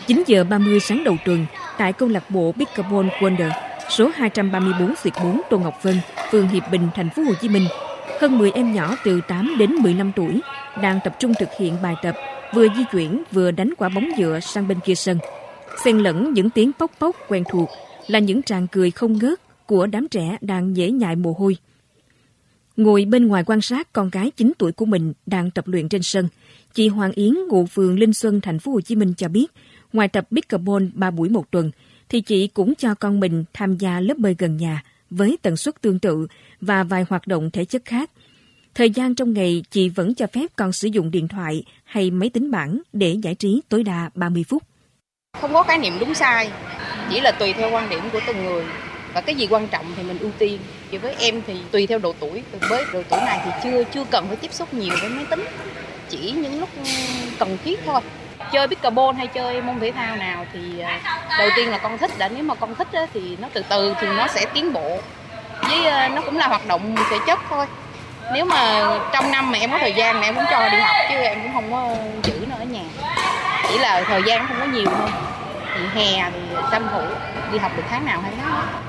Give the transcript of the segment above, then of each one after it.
9 giờ 30 sáng đầu tuần, tại câu lạc bộ Pickleball Wonder, số 234/4 Tô Ngọc Vân, phường Hiệp Bình, thành phố Hồ Chí Minh, hơn 10 em nhỏ từ 8 đến 15 tuổi đang tập trung thực hiện bài tập, vừa di chuyển vừa đánh quả bóng nhựa sang bên kia sân. Xen lẫn những tiếng pốc pốc quen thuộc là những tràng cười không ngớt của đám trẻ đang nhễ nhại mồ hôi. Ngồi bên ngoài quan sát con gái 9 tuổi của mình đang tập luyện trên sân, chị Hoàng Yến, ngụ phường Linh Xuân, thành phố Hồ Chí Minh cho biết, ngoài tập pickleball 3 buổi một tuần, thì chị cũng cho con mình tham gia lớp bơi gần nhà với tần suất tương tự và vài hoạt động thể chất khác. Thời gian trong ngày, chị vẫn cho phép con sử dụng điện thoại hay máy tính bảng để giải trí tối đa 30 phút. Không có khái niệm đúng sai, chỉ là tùy theo quan điểm của từng người. Và cái gì quan trọng thì mình ưu tiên. Thì với em thì tùy theo độ tuổi, với độ tuổi này thì chưa cần phải tiếp xúc nhiều với máy tính, chỉ những lúc cần thiết thôi. Chơi pickleball hay chơi môn thể thao nào thì đầu tiên là con thích đã, nếu mà con thích thì nó từ từ thì nó sẽ tiến bộ. Với nó cũng là hoạt động thể chất thôi. Nếu mà trong năm mà em có thời gian mà em cũng cho đi học, chứ em cũng không có giữ nó ở nhà. Chỉ là thời gian không có nhiều thôi. Thì hè thì tranh thủ đi học được tháng nào hay tháng đó.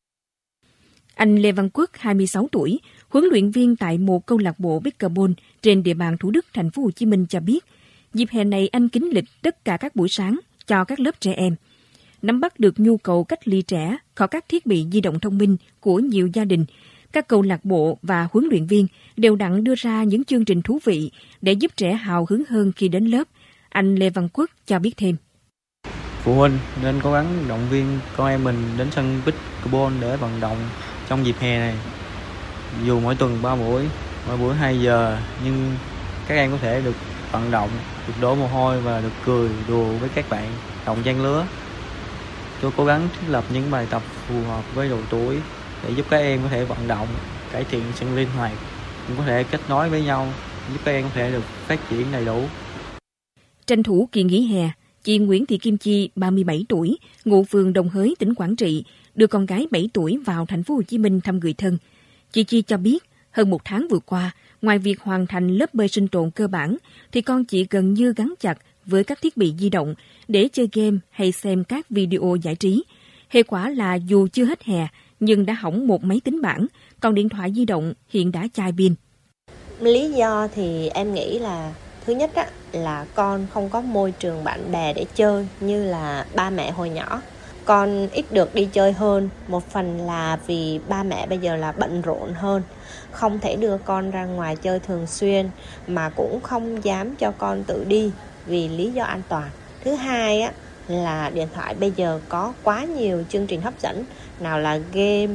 Anh Lê Văn Quốc, 26 tuổi, huấn luyện viên tại một câu lạc bộ pickleball trên địa bàn Thủ Đức, thành phố Hồ Chí Minh cho biết, dịp hè này anh kín lịch tất cả các buổi sáng cho các lớp trẻ em. Nắm bắt được nhu cầu cách ly trẻ khỏi các thiết bị di động thông minh của nhiều gia đình, các câu lạc bộ và huấn luyện viên đều đặn đưa ra những chương trình thú vị để giúp trẻ hào hứng hơn khi đến lớp. Anh Lê Văn Quốc cho biết thêm. Phụ huynh nên cố gắng động viên con em mình đến sân pickleball để vận động trong dịp hè này. Dù mỗi tuần 3 buổi, mỗi buổi 2 giờ, nhưng các em có thể được vận động, được đổ mồ hôi và được cười đùa với các bạn đồng trang lứa. Tôi cố gắng thiết lập những bài tập phù hợp với độ tuổi để giúp các em có thể vận động, cải thiện sự linh hoạt, cũng có thể kết nối với nhau, giúp các em có thể được phát triển đầy đủ. Tranh thủ kỳ nghỉ hè, chị Nguyễn Thị Kim Chi, 37 tuổi, ngụ phường Đồng Hới, tỉnh Quảng Trị, đưa con gái 7 tuổi vào thành phố Hồ Chí Minh thăm người thân. Chị Chi cho biết, hơn một tháng vừa qua, ngoài việc hoàn thành lớp bơi sinh tồn cơ bản, thì con chị gần như gắn chặt với các thiết bị di động để chơi game hay xem các video giải trí. Hệ quả là dù chưa hết hè, nhưng đã hỏng một máy tính bảng, còn điện thoại di động hiện đã chai pin. Lý do thì em nghĩ là thứ nhất là con không có môi trường bạn bè để chơi như là ba mẹ hồi nhỏ. Con ít được đi chơi hơn, một phần là vì ba mẹ bây giờ là bận rộn hơn, không thể đưa con ra ngoài chơi thường xuyên, mà cũng không dám cho con tự đi vì lý do an toàn. Thứ hai là điện thoại bây giờ có quá nhiều chương trình hấp dẫn, nào là game,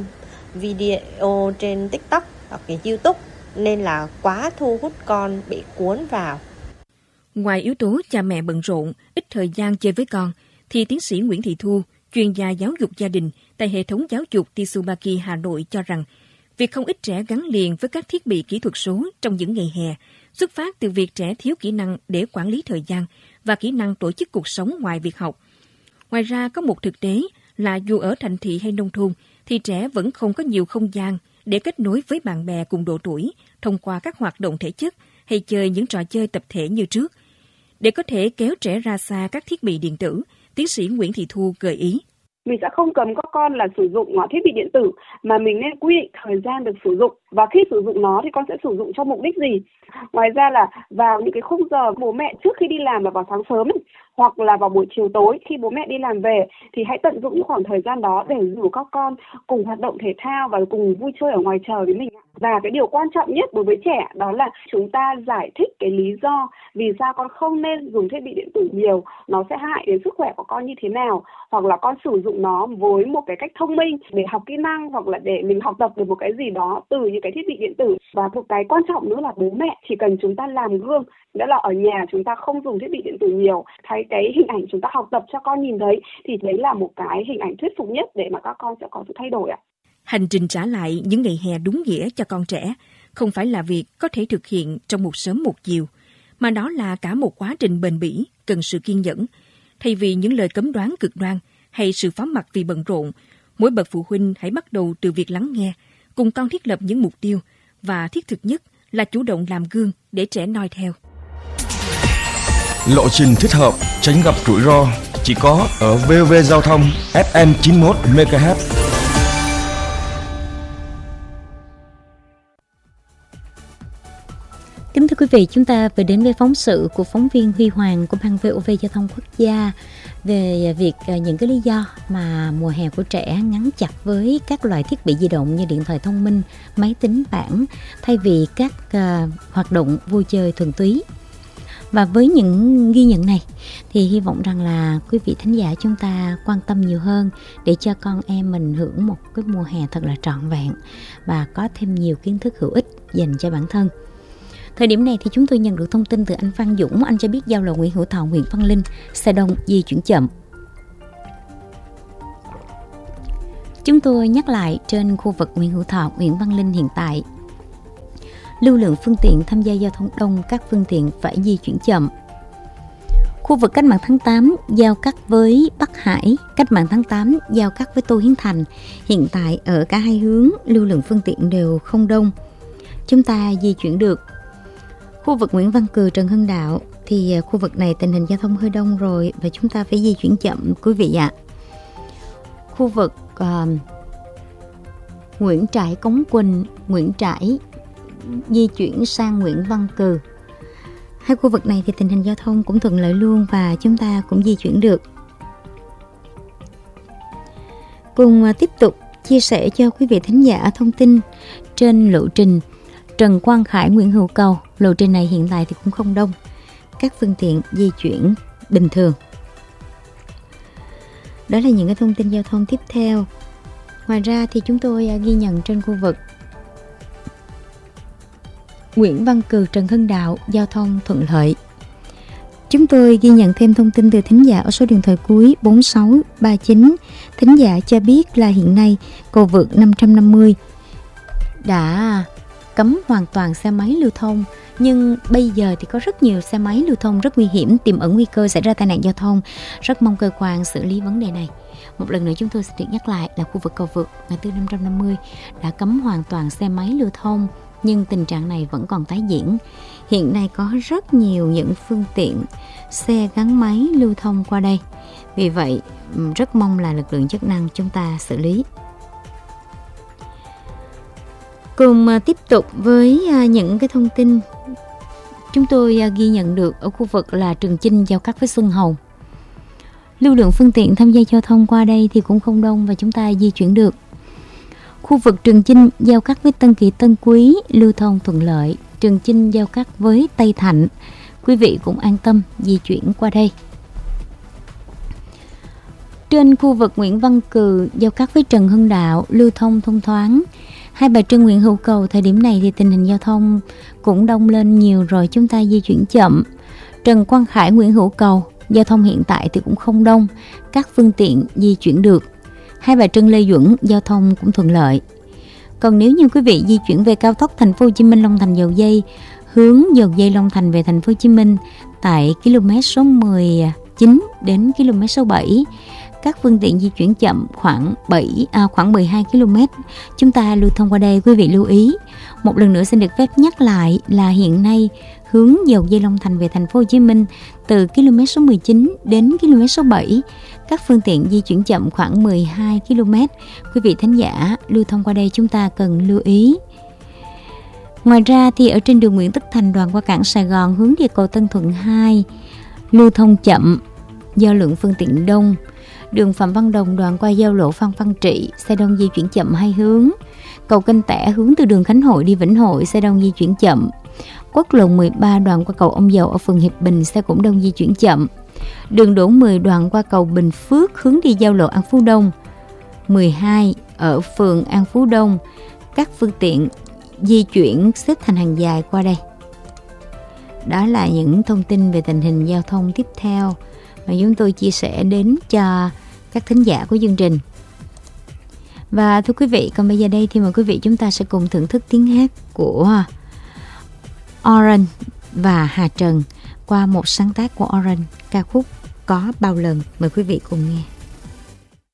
video trên TikTok hoặc là YouTube, nên là quá thu hút con bị cuốn vào. Ngoài yếu tố cha mẹ bận rộn, ít thời gian chơi với con, thì tiến sĩ Nguyễn Thị Thu, chuyên gia giáo dục gia đình tại hệ thống giáo dục Tsubaki Hà Nội cho rằng, việc không ít trẻ gắn liền với các thiết bị kỹ thuật số trong những ngày hè xuất phát từ việc trẻ thiếu kỹ năng để quản lý thời gian và kỹ năng tổ chức cuộc sống ngoài việc học. Ngoài ra, có một thực tế là dù ở thành thị hay nông thôn, thì trẻ vẫn không có nhiều không gian để kết nối với bạn bè cùng độ tuổi thông qua các hoạt động thể chất hay chơi những trò chơi tập thể như trước. Để có thể kéo trẻ ra xa các thiết bị điện tử, tiến sĩ Nguyễn Thị Thu gợi ý. Mình sẽ không cấm các con là sử dụng thiết bị điện tử, mà mình nên quy định thời gian được sử dụng, và khi sử dụng nó thì con sẽ sử dụng cho mục đích gì. Ngoài ra là vào những cái khung giờ bố mẹ trước khi đi làm và vào sáng sớm hoặc là vào buổi chiều tối khi bố mẹ đi làm về, thì hãy tận dụng những khoảng thời gian đó để rủ các con cùng hoạt động thể thao và cùng vui chơi ở ngoài trời với mình. Và cái điều quan trọng nhất đối với trẻ đó là chúng ta giải thích cái lý do vì sao con không nên dùng thiết bị điện tử nhiều, nó sẽ hại đến sức khỏe của con như thế nào, hoặc là con sử dụng nó với một cái cách thông minh để học kỹ năng, hoặc là để mình học tập được một cái gì đó từ những cái thiết bị điện tử. Và một cái quan trọng nữa là bố mẹ chỉ cần chúng ta làm gương, đó là ở nhà chúng ta không dùng thiết bị điện tử nhiều, thấy cái hình ảnh chúng ta học tập cho con nhìn thấy, thì đấy là một cái hình ảnh thuyết phục nhất để mà các con sẽ có sự thay đổi ạ. Hành trình trả lại những ngày hè đúng nghĩa cho con trẻ không phải là việc có thể thực hiện trong một sớm một chiều, mà đó là cả một quá trình bền bỉ, cần sự kiên nhẫn. Thay vì những lời cấm đoán cực đoan hay sự phó mặc vì bận rộn, mỗi bậc phụ huynh hãy bắt đầu từ việc lắng nghe, cùng con thiết lập những mục tiêu, và thiết thực nhất là chủ động làm gương để trẻ noi theo. Lộ trình thích hợp, tránh gặp rủi ro, chỉ có ở VOV Giao thông FM 91 MHz. Kính thưa quý vị, chúng ta vừa đến với phóng sự của phóng viên Huy Hoàng của ban VOV Giao thông Quốc gia về việc những cái lý do mà mùa hè của trẻ ngắn chặt với các loại thiết bị di động như điện thoại thông minh, máy tính bảng thay vì các hoạt động vui chơi thuần túy. Và với những ghi nhận này thì hy vọng rằng là quý vị thính giả chúng ta quan tâm nhiều hơn để cho con em mình hưởng một cái mùa hè thật là trọn vẹn và có thêm nhiều kiến thức hữu ích dành cho bản thân. Thời điểm này thì chúng tôi nhận được thông tin từ anh Văn Dũng. Anh cho biết giao lộ Nguyễn Hữu Thọ, Nguyễn Văn Linh xe đông di chuyển chậm. Chúng tôi nhắc lại, trên khu vực Nguyễn Hữu Thọ, Nguyễn Văn Linh hiện tại lưu lượng phương tiện tham gia giao thông đông, các phương tiện phải di chuyển chậm. Khu vực Cách mạng tháng 8 giao cắt với Bắc Hải, Cách mạng tháng 8 giao cắt với Tô Hiến Thành, hiện tại ở cả hai hướng lưu lượng phương tiện đều không đông, chúng ta di chuyển được. Khu vực Nguyễn Văn Cừ, Trần Hưng Đạo thì khu vực này tình hình giao thông hơi đông rồi và chúng ta phải di chuyển chậm quý vị ạ. Khu vực Nguyễn Trãi, Cống Quỳnh, Nguyễn Trãi di chuyển sang Nguyễn Văn Cừ. Hai khu vực này thì tình hình giao thông cũng thuận lợi luôn và chúng ta cũng di chuyển được. Cùng tiếp tục chia sẻ cho quý vị thính giả thông tin trên lộ trình Trần Quang Khải, Nguyễn Hữu Cầu. Lộ trình này hiện tại thì cũng không đông, các phương tiện di chuyển bình thường. Đó là những cái thông tin giao thông tiếp theo. Ngoài ra thì chúng tôi ghi nhận trên khu vực Nguyễn Văn Cừ, Trần Hưng Đạo giao thông thuận lợi. Chúng tôi ghi nhận thêm thông tin từ thính giả ở số điện thoại cuối 4639. Thính giả cho biết là hiện nay cầu vượt 550 đã cấm hoàn toàn xe máy lưu thông, nhưng bây giờ thì có rất nhiều xe máy lưu thông rất nguy hiểm, tiềm ẩn nguy cơ xảy ra tai nạn giao thông. Rất mong cơ quan xử lý vấn đề này. Một lần nữa chúng tôi xin được nhắc lại là khu vực cầu vượt ngã tư 550 đã cấm hoàn toàn xe máy lưu thông, nhưng tình trạng này vẫn còn tái diễn. Hiện nay có rất nhiều những phương tiện xe gắn máy lưu thông qua đây. Vì vậy rất mong là lực lượng chức năng chúng ta xử lý. Cùng tiếp tục với những cái thông tin chúng tôi ghi nhận được ở khu vực là Trường Chinh giao cắt với Xuân Hồng. Lưu lượng phương tiện tham gia giao thông qua đây thì cũng không đông và chúng ta di chuyển được. Khu vực Trường Chinh giao cắt với Tân Kỳ, Tân Quý lưu thông thuận lợi. Trường Chinh giao cắt với Tây Thạnh, quý vị cũng an tâm di chuyển qua đây. Trên khu vực Nguyễn Văn Cừ giao cắt với Trần Hưng Đạo lưu thông thông thoáng. Hai Bà Trưng, Nguyễn Hữu Cầu thời điểm này thì tình hình giao thông cũng đông lên nhiều rồi, chúng ta di chuyển chậm. Trần Quang Khải, Nguyễn Hữu Cầu giao thông hiện tại thì cũng không đông, các phương tiện di chuyển được. Hai Bà Trưng, Lê Duẩn giao thông cũng thuận lợi. Còn nếu như quý vị di chuyển về cao tốc Thành phố Hồ Chí Minh Long Thành Dầu Giây, hướng Dầu Giây Long Thành về Thành phố Hồ Chí Minh tại km số 19 đến km số 7, các phương tiện di chuyển chậm khoảng 12 km. Chúng ta lưu thông qua đây, quý vị lưu ý. Một lần nữa xin được phép nhắc lại là hiện nay hướng Dầu Giây Long Thành về Thành phố Hồ Chí Minh từ km số 19 đến km số 7, các phương tiện di chuyển chậm khoảng 12 km. Quý vị thính giả lưu thông qua đây chúng ta cần lưu ý. Ngoài ra thì ở trên đường Nguyễn Tất Thành đoạn qua cảng Sài Gòn hướng đi cầu Tân Thuận 2 lưu thông chậm do lượng phương tiện đông. Đường Phạm Văn Đồng đoạn qua giao lộ Phan Văn Trị xe đông di chuyển chậm hai hướng. Cầu Kênh Tẻ hướng từ đường Khánh Hội đi Vĩnh Hội xe đông di chuyển chậm. Quốc lộ 13 đoạn qua cầu Ông Dầu ở phường Hiệp Bình xe cũng đông di chuyển chậm. Đường Đỗ 10 đoạn qua cầu Bình Phước hướng đi giao lộ An Phú Đông 12 ở phường An Phú Đông, các phương tiện di chuyển xếp thành hàng dài qua đây. Đó là những thông tin về tình hình giao thông tiếp theo mà chúng tôi chia sẻ đến cho các thính giả của chương trình. Và thưa quý vị, còn bây giờ đây thì mời quý vị chúng ta sẽ cùng thưởng thức tiếng hát của Orange và Hà Trần qua một sáng tác của Orange, ca khúc Có Bao Lần. Mời quý vị cùng nghe.